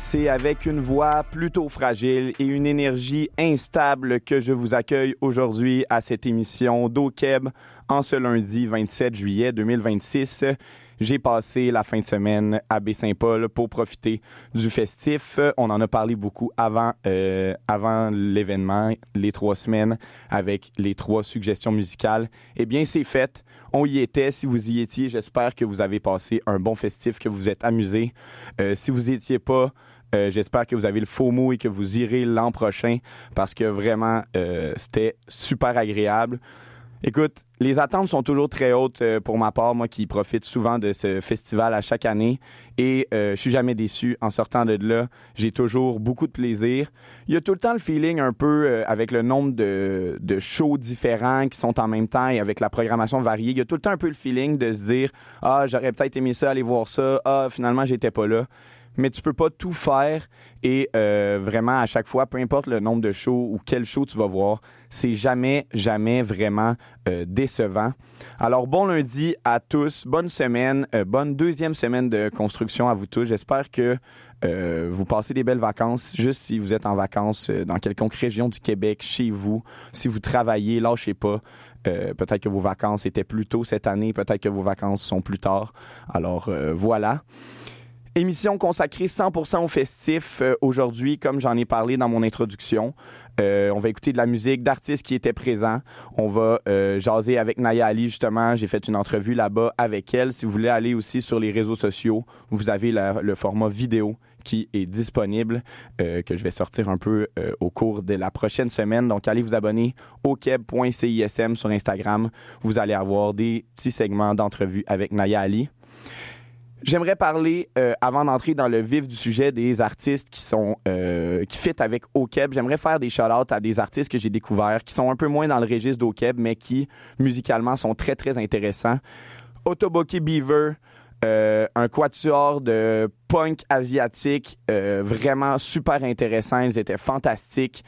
C'est avec une voix plutôt fragile et une énergie instable que je vous accueille aujourd'hui à cette émission d'Okeb en ce lundi 27 juillet 2026. J'ai passé la fin de semaine à Baie-Saint-Paul pour profiter du festif. On en a parlé beaucoup avant l'événement, les 3 semaines, avec les 3 suggestions musicales. Eh bien, c'est fait. On y était. Si vous y étiez, j'espère que vous avez passé un bon festif, que vous vous êtes amusés. Si vous y étiez pas, j'espère que vous avez le FOMO et que vous irez l'an prochain parce que vraiment, c'était super agréable. Écoute, les attentes sont toujours très hautes pour ma part, moi qui profite souvent de ce festival à chaque année et je suis jamais déçu en sortant de là. J'ai toujours beaucoup de plaisir. Il y a tout le temps le feeling un peu avec le nombre de shows différents qui sont en même temps et avec la programmation variée. Il y a tout le temps un peu le feeling de se dire « Ah, j'aurais peut-être aimé ça, aller voir ça. Ah, finalement, j'étais pas là. » Mais tu peux pas tout faire et vraiment à chaque fois, peu importe le nombre de shows ou quel show tu vas voir, c'est jamais vraiment décevant. Alors bon lundi à tous, bonne semaine, bonne deuxième semaine de construction à vous tous. J'espère que vous passez des belles vacances, juste si vous êtes en vacances dans quelconque région du Québec, chez vous, si vous travaillez, lâchez pas. Peut-être que vos vacances étaient plus tôt cette année, peut-être que vos vacances sont plus tard. Alors voilà. Émission consacrée 100% au festif aujourd'hui, comme j'en ai parlé dans mon introduction. On va écouter de la musique d'artistes qui étaient présents. On va jaser avec Naya Ali, justement. J'ai fait une entrevue là-bas avec elle. Si vous voulez aller aussi sur les réseaux sociaux, vous avez le format vidéo qui est disponible, que je vais sortir un peu au cours de la prochaine semaine. Donc, allez vous abonner au keb.cism sur Instagram. Vous allez avoir des petits segments d'entrevue avec Naya Ali. J'aimerais parler, avant d'entrer dans le vif du sujet, des artistes qui fit avec Okeb. J'aimerais faire des shout-outs à des artistes que j'ai découverts, qui sont un peu moins dans le registre d'Okeb, mais qui, musicalement, sont très, très intéressants. Otoboke Beaver, un quatuor de punk asiatique vraiment super intéressant. Ils étaient fantastiques.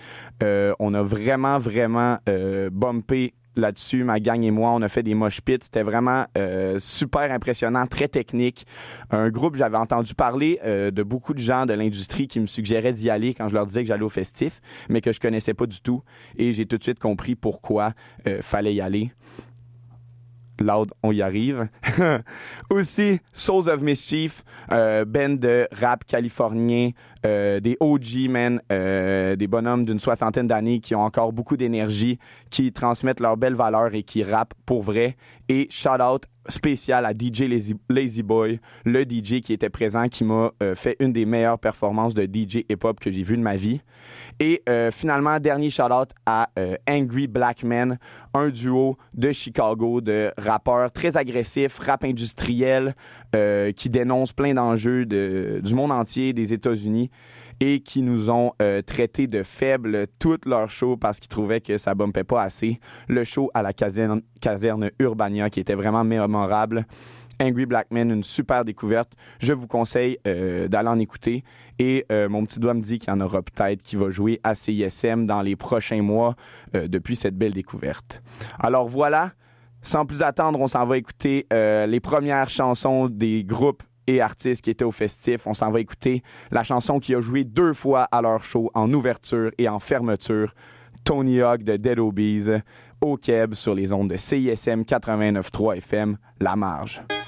On a vraiment bumpé là-dessus, ma gang et moi, on a fait des mosh pits. C'était vraiment super impressionnant, très technique. Un groupe, j'avais entendu parler de beaucoup de gens de l'industrie qui me suggéraient d'y aller quand je leur disais que j'allais au festif, mais que je connaissais pas du tout. Et j'ai tout de suite compris pourquoi fallait y aller. Loud, on y arrive. Aussi, Souls of Mischief, band de rap californien, des OG, man, des bonhommes d'une 60aine d'années qui ont encore beaucoup d'énergie, qui transmettent leurs belles valeurs et qui rappent pour vrai. Et shout-out spécial à DJ Lazy Boy, le DJ qui était présent, qui m'a fait une des meilleures performances de DJ hip-hop que j'ai vues de ma vie. Et finalement, dernier shout-out à Angry Black Men, un duo de Chicago de rappeurs très agressifs, rap industriel, qui dénoncent plein d'enjeux du monde entier, des États-Unis, et qui nous ont traités de faibles toute leur show parce qu'ils trouvaient que ça bumpait pas assez. Le show à la caserne Urbania qui était vraiment mémorable. Angry Black Men, une super découverte. Je vous conseille d'aller en écouter. Et mon petit doigt me dit qu'il y en aura peut-être qui va jouer à CISM dans les prochains mois depuis cette belle découverte. Alors voilà, sans plus attendre, on s'en va écouter les premières chansons des groupes et artistes qui étaient au festif. On s'en va écouter la chanson qui a joué 2 fois à leur show en ouverture et en fermeture. Tony Hawk de Dead Obies, au Keb sur les ondes de CISM 89.3 FM, La Marge.